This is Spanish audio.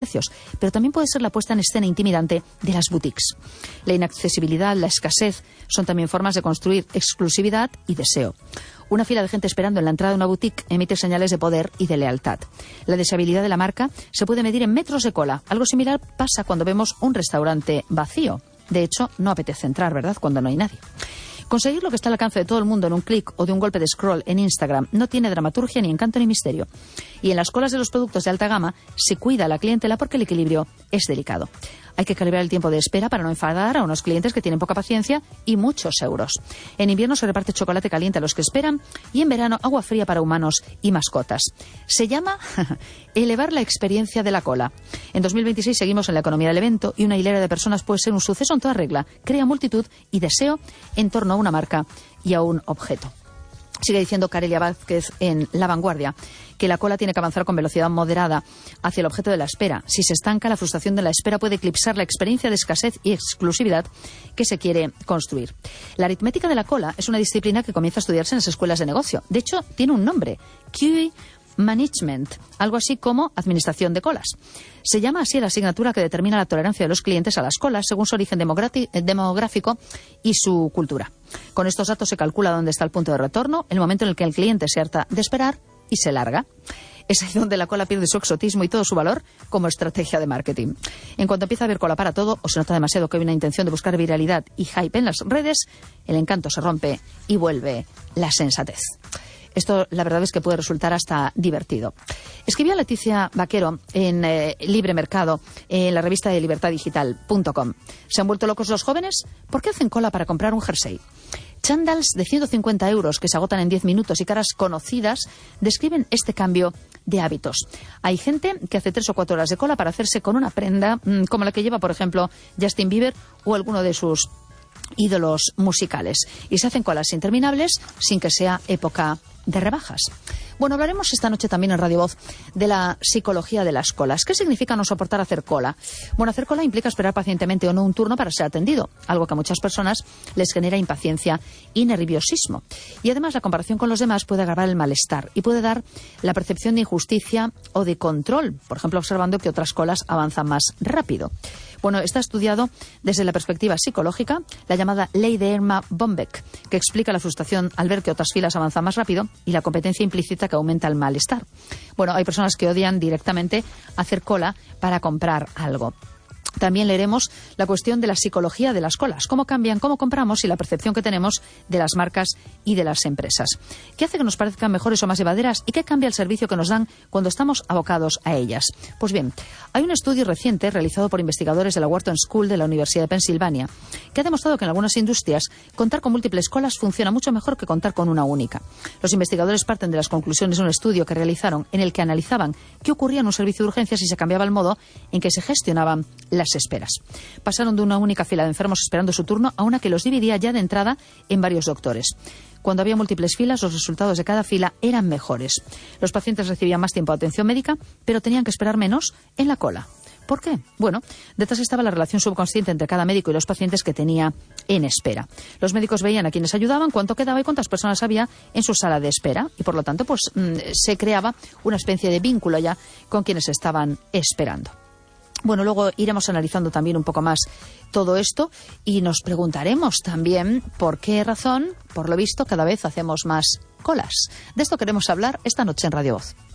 comercios, pero también puede ser la puesta en escena intimidante de las boutiques. La inaccesibilidad, la escasez son también formas de construir exclusividad y deseo. Una fila de gente esperando en la entrada de una boutique emite señales de poder y de lealtad. La deseabilidad de la marca se puede medir en metros de cola. Algo similar pasa cuando vemos un restaurante vacío. De hecho, no apetece entrar, ¿verdad?, cuando no hay nadie. Conseguir lo que está al alcance de todo el mundo en un clic o de un golpe de scroll en Instagram no tiene dramaturgia, ni encanto, ni misterio. Y en las colas de los productos de alta gama se cuida a la clientela porque el equilibrio es delicado. Hay que calibrar el tiempo de espera para no enfadar a unos clientes que tienen poca paciencia y muchos euros. En invierno se reparte chocolate caliente a los que esperan y en verano agua fría para humanos y mascotas. Se llama elevar la experiencia de la cola. En 2026 seguimos en la economía del evento y una hilera de personas puede ser un suceso en toda regla. Crea multitud y deseo en torno a una marca y a un objeto. Sigue diciendo Carelia Vázquez en La Vanguardia que la cola tiene que avanzar con velocidad moderada hacia el objeto de la espera. Si se estanca, la frustración de la espera puede eclipsar la experiencia de escasez y exclusividad que se quiere construir. La aritmética de la cola es una disciplina que comienza a estudiarse en las escuelas de negocio. De hecho, tiene un nombre, QE Management, algo así como administración de colas. Se llama así la asignatura que determina la tolerancia de los clientes a las colas según su origen demográfico y su cultura. Con estos datos se calcula dónde está el punto de retorno, el momento en el que el cliente se harta de esperar y se larga. Es ahí donde la cola pierde su exotismo y todo su valor como estrategia de marketing. En cuanto empieza a haber cola para todo, o se nota demasiado que hay una intención de buscar viralidad y hype en las redes, el encanto se rompe y vuelve la sensatez. Esto, la verdad, es que puede resultar hasta divertido. Escribía Leticia Vaquero en Libre Mercado, en la revista de libertaddigital.com. ¿Se han vuelto locos los jóvenes? ¿Por qué hacen cola para comprar un jersey? Chándals de 150 euros que se agotan en 10 minutos y caras conocidas describen este cambio de hábitos. Hay gente que hace 3 o 4 horas de cola para hacerse con una prenda como la que lleva, por ejemplo, Justin Bieber o alguno de sus ídolos musicales. Y se hacen colas interminables sin que sea época de rebajas. Bueno, hablaremos esta noche también en Radio Voz de la psicología de las colas. ¿Qué significa no soportar hacer cola? Bueno, hacer cola implica esperar pacientemente o no un turno para ser atendido, algo que a muchas personas les genera impaciencia y nerviosismo. Y además la comparación con los demás puede agravar el malestar y puede dar la percepción de injusticia o de control, por ejemplo, observando que otras colas avanzan más rápido. Bueno, está estudiado desde la perspectiva psicológica, la llamada ley de Erma Bombeck, que explica la frustración al ver que otras filas avanzan más rápido y la competencia implícita que aumenta el malestar. Bueno, hay personas que odian directamente hacer cola para comprar algo. También leeremos la cuestión de la psicología de las colas, cómo cambian, cómo compramos y la percepción que tenemos de las marcas y de las empresas. ¿Qué hace que nos parezcan mejores o más llevaderas y qué cambia el servicio que nos dan cuando estamos abocados a ellas? Pues bien, hay un estudio reciente realizado por investigadores de la Wharton School de la Universidad de Pensilvania que ha demostrado que en algunas industrias contar con múltiples colas funciona mucho mejor que contar con una única. Los investigadores parten de las conclusiones de un estudio que realizaron en el que analizaban qué ocurría en un servicio de urgencias si se cambiaba el modo en que se gestionaban las esperas. Pasaron de una única fila de enfermos esperando su turno a una que los dividía ya de entrada en varios doctores. Cuando había múltiples filas, los resultados de cada fila eran mejores. Los pacientes recibían más tiempo de atención médica, pero tenían que esperar menos en la cola. ¿Por qué? Bueno, detrás estaba la relación subconsciente entre cada médico y los pacientes que tenía en espera. Los médicos veían a quienes ayudaban, cuánto quedaba y cuántas personas había en su sala de espera. Y por lo tanto, pues se creaba una especie de vínculo ya con quienes estaban esperando. Bueno, luego iremos analizando también un poco más todo esto y nos preguntaremos también por qué razón, por lo visto, cada vez hacemos más colas. De esto queremos hablar esta noche en Radio Voz.